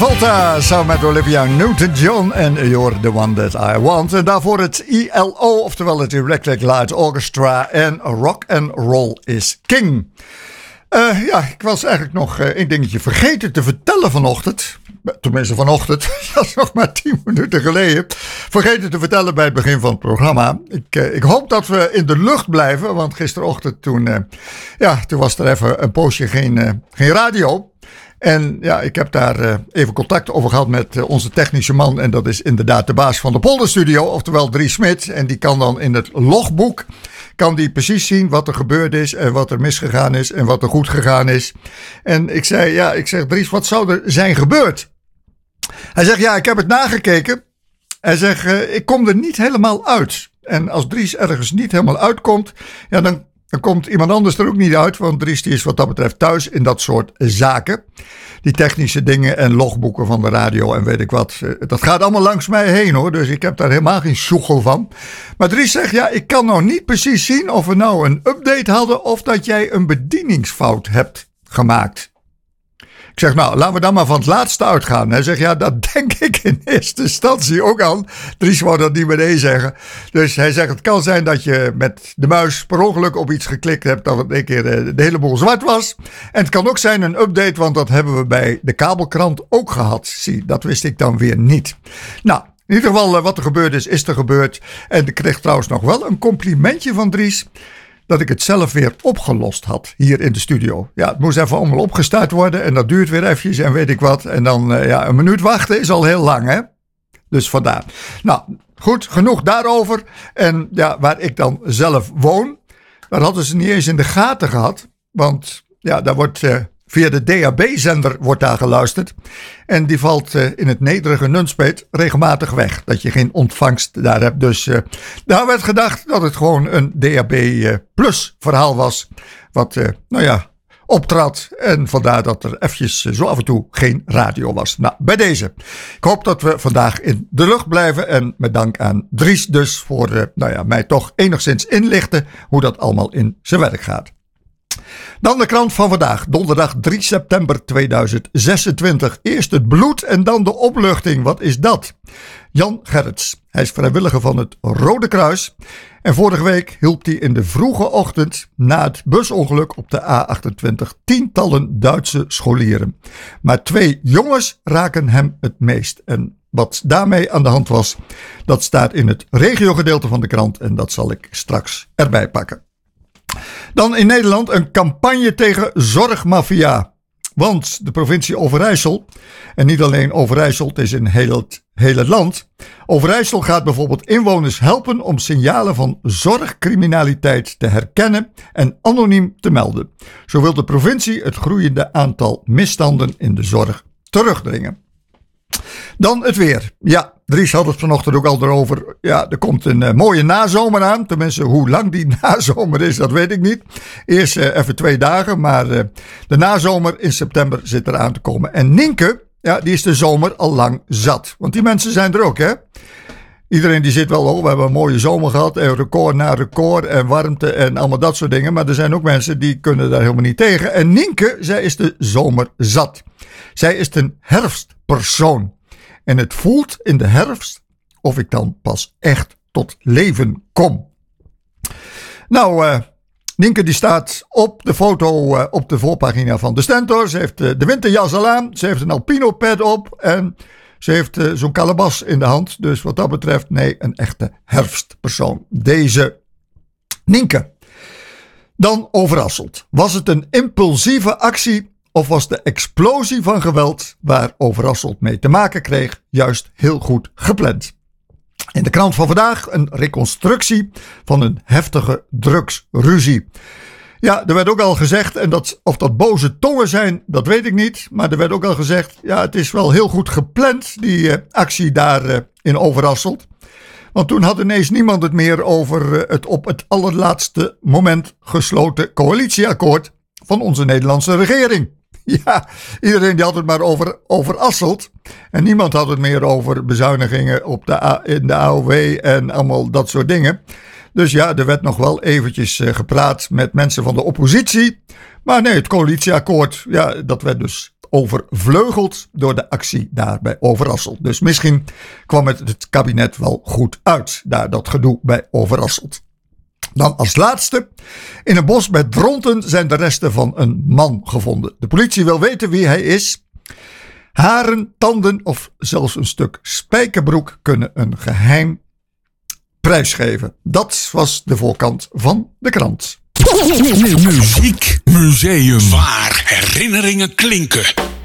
Volta samen met Olivia Newton-John en You're the One That I Want. En daarvoor het ILO, oftewel het Electric Light Orchestra en Rock and Roll is King. Ik was eigenlijk nog één dingetje vergeten te vertellen vanochtend. Tenminste vanochtend, dat is nog maar 10 minuten geleden. Vergeten te vertellen bij het begin van het programma. Ik hoop dat we in de lucht blijven, want gisterochtend toen was er even een poosje geen radio. En ja, ik heb daar even contact over gehad met onze technische man. En dat is inderdaad de baas van de Polderstudio, oftewel Dries Smit. En die kan dan in het logboek precies zien wat er gebeurd is en wat er misgegaan is en wat er goed gegaan is. En ik zeg Dries, wat zou er zijn gebeurd? Hij zegt, ik heb het nagekeken. Hij zegt, ik kom er niet helemaal uit. En als Dries ergens niet helemaal uitkomt, dan komt iemand anders er ook niet uit, want Dries die is wat dat betreft thuis in dat soort zaken. Die technische dingen en logboeken van de radio en weet ik wat. Dat gaat allemaal langs mij heen hoor, dus ik heb daar helemaal geen sjoegel van. Maar Dries zegt, ik kan nou niet precies zien of we nou een update hadden of dat jij een bedieningsfout hebt gemaakt. Ik zeg, laten we dan maar van het laatste uitgaan. Hij zegt, dat denk ik in eerste instantie ook aan. Dries wou dat niet meteen zeggen. Dus hij zegt, het kan zijn dat je met de muis per ongeluk op iets geklikt hebt, dat het een keer de hele boel zwart was. En het kan ook zijn een update, want dat hebben we bij de kabelkrant ook gehad. Zie, dat wist ik dan weer niet. Nou, in ieder geval, wat er gebeurd is er gebeurd. En ik kreeg trouwens nog wel een complimentje van Dries, dat ik het zelf weer opgelost had hier in de studio. Ja, het moest even allemaal opgestart worden en dat duurt weer eventjes en weet ik wat. En dan, een minuut wachten is al heel lang, hè. Dus vandaar. Nou, goed, genoeg daarover. En waar ik dan zelf woon, daar hadden ze niet eens in de gaten gehad. Want daar wordt via de DAB-zender wordt daar geluisterd. En die valt in het nederige Nunspeet regelmatig weg. Dat je geen ontvangst daar hebt. Dus daar werd gedacht dat het gewoon een DAB Plus verhaal was. Wat optrad. En vandaar dat er eventjes zo af en toe geen radio was. Nou, bij deze. Ik hoop dat we vandaag in de lucht blijven. En met dank aan Dries dus voor mij toch enigszins inlichten hoe dat allemaal in zijn werk gaat. Dan de krant van vandaag, donderdag 3 september 2026. Eerst het bloed en dan de opluchting. Wat is dat? Jan Gerrits, hij is vrijwilliger van het Rode Kruis. En vorige week hielp hij in de vroege ochtend na het busongeluk op de A28 tientallen Duitse scholieren. Maar 2 jongens raken hem het meest. En wat daarmee aan de hand was, dat staat in het regiogedeelte van de krant en dat zal ik straks erbij pakken. Dan in Nederland een campagne tegen zorgmafia. Want de provincie Overijssel, en niet alleen Overijssel, het is in heel het land. Overijssel gaat bijvoorbeeld inwoners helpen om signalen van zorgcriminaliteit te herkennen en anoniem te melden. Zo wil de provincie het groeiende aantal misstanden in de zorg terugdringen. Dan het weer. Ja, Dries had het vanochtend ook al erover. Ja, er komt een mooie nazomer aan. Tenminste, hoe lang die nazomer is, dat weet ik niet. Eerst even 2 dagen, maar de nazomer in september zit eraan te komen. En Nienke, die is de zomer al lang zat. Want die mensen zijn er ook, hè. Iedereen die zit wel, we hebben een mooie zomer gehad. En record na record en warmte en allemaal dat soort dingen. Maar er zijn ook mensen die kunnen daar helemaal niet tegen. En Nienke, zij is de zomer zat. Zij is een herfstpersoon. En het voelt in de herfst of ik dan pas echt tot leven kom. Nou, Nienke die staat op de foto op de voorpagina van de Stentor. Ze heeft de winterjas al aan. Ze heeft een alpino pad op. En ze heeft zo'n kalebas in de hand. Dus wat dat betreft, een echte herfstpersoon. Deze Nienke. Dan Overasselt. Was het een impulsieve actie? Of was de explosie van geweld waar Overasselt mee te maken kreeg juist heel goed gepland? In de krant van vandaag een reconstructie van een heftige drugsruzie. Ja, er werd ook al gezegd, en of dat boze tongen zijn, dat weet ik niet. Maar er werd ook al gezegd, het is wel heel goed gepland, die actie daar in Overasselt. Want toen had ineens niemand het meer over het op het allerlaatste moment gesloten coalitieakkoord van onze Nederlandse regering. Ja, iedereen die had het maar over Asselt. En niemand had het meer over bezuinigingen in de AOW en allemaal dat soort dingen. Dus er werd nog wel eventjes gepraat met mensen van de oppositie. Maar nee, het coalitieakkoord, dat werd dus overvleugeld door de actie daar bij Overasselt. Dus misschien kwam het kabinet wel goed uit, daar dat gedoe bij Overasselt. Dan als laatste. In een bos bij Dronten zijn de resten van een man gevonden. De politie wil weten wie hij is. Haren, tanden of zelfs een stuk spijkerbroek kunnen een geheim prijsgeven. Dat was de voorkant van de krant. Muziek Museum. Waar herinneringen klinken.